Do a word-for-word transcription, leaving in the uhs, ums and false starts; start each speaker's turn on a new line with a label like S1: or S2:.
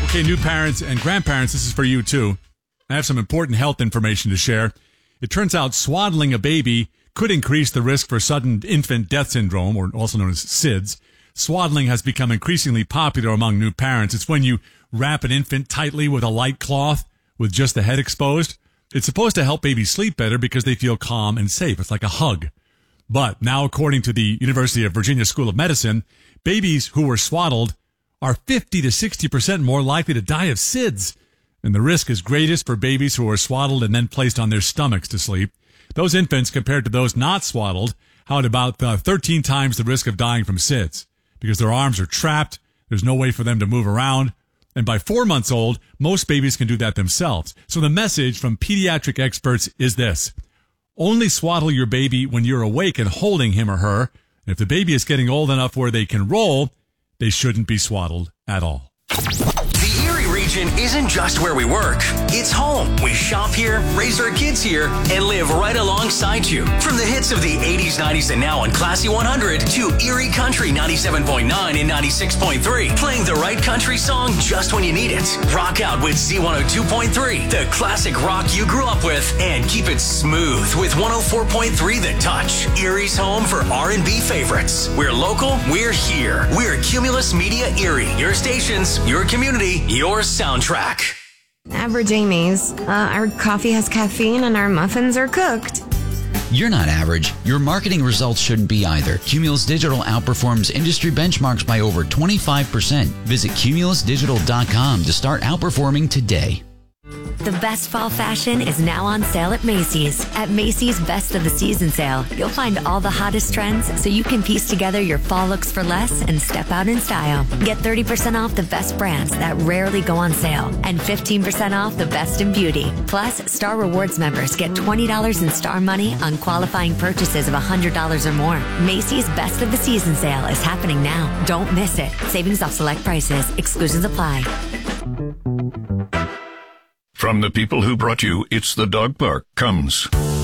S1: Okay, new parents and grandparents, this is for you too. I have some important health information to share. It turns out swaddling a baby could increase the risk for sudden infant death syndrome, or also known as S I D S. Swaddling has become increasingly popular among new parents. It's when you wrap an infant tightly with a light cloth with just the head exposed. It's supposed to help babies sleep better because they feel calm and safe. It's like a hug. But now, according to the University of Virginia School of Medicine, babies who were swaddled are fifty to sixty percent more likely to die of S I D S. And the risk is greatest for babies who are swaddled and then placed on their stomachs to sleep. Those infants, compared to those not swaddled, had about uh, thirteen times the risk of dying from S I D S because their arms are trapped. There's no way for them to move around. And by four months old, most babies can do that themselves. So the message from pediatric experts is this: only swaddle your baby when you're awake and holding him or her. And if the baby is getting old enough where they can roll, they shouldn't be swaddled at all.
S2: The Erie region isn't just where we work. It's home. We shop here, raise our kids here, and live right alongside you. From the hits of the eighties, nineties, and now on Classy one hundred to Erie Country ninety-seven point nine and ninety-six point three. Playing the right country song just when you need it. Rock out with Z one oh two point three, the classic rock you grew up with, and keep it smooth with one oh four point three The Touch. Erie's home for R and B favorites. We're local, we're here. We're Cumulus Media Erie. Your stations, your community, your soundtrack.
S3: Average Amy's. Uh, our coffee has caffeine and our muffins are cooked.
S4: You're not average. Your marketing results shouldn't be either. Cumulus Digital outperforms industry benchmarks by over twenty-five percent. Visit cumulus digital dot com to start outperforming today.
S5: The best fall fashion is now on sale at Macy's. At Macy's Best of the Season sale, you'll find all the hottest trends so you can piece together your fall looks for less and step out in style. Get thirty percent off the best brands that rarely go on sale and fifteen percent off the best in beauty. Plus, Star Rewards members get twenty dollars in Star Money on qualifying purchases of one hundred dollars or more. Macy's Best of the Season sale is happening now. Don't miss it. Savings off select prices. Exclusions apply.
S6: From the people who brought you It's the Dog Park comes